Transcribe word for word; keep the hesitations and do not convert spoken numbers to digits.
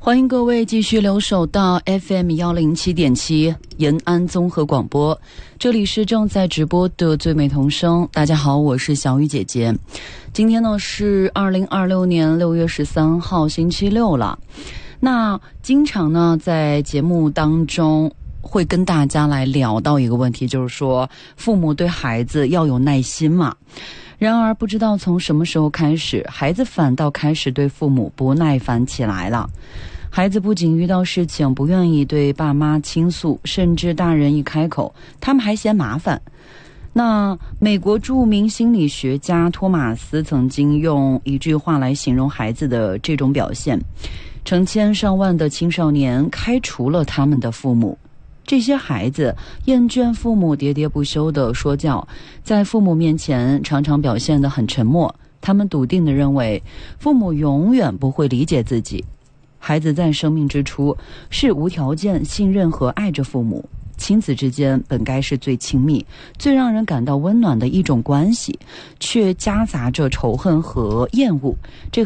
欢迎各位继续留守到 F M 一零七点七 延安综合广播，这里是正在直播的最美童声。大家好，我是小雨姐姐。今天呢是二零二六年六月十三号星期六了。那经常呢在节目当中会跟大家来聊到一个问题，就是说父母对孩子要有耐心嘛。然而不知道从什么时候开始，孩子反倒开始对父母不耐烦起来了。孩子不仅遇到事情不愿意对爸妈倾诉，甚至大人一开口他们还嫌麻烦。那美国著名心理学家托马斯曾经用一句话来形容孩子的这种表现：成千上万的青少年开除了他们的父母。这些孩子厌倦父母喋喋不休的说教，在父母面前常常表现得很沉默。他们笃定地认为父母永远不会理解自己。孩子在生命之初是无条件信任和爱着父母，亲子之间本该是最亲密、最让人感到温暖的一种关系，却夹杂着仇恨和厌恶。这